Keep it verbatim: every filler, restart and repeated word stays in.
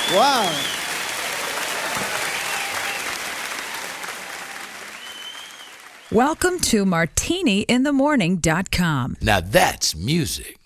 Wow. Welcome to martini in the morning dot com. Now that's music.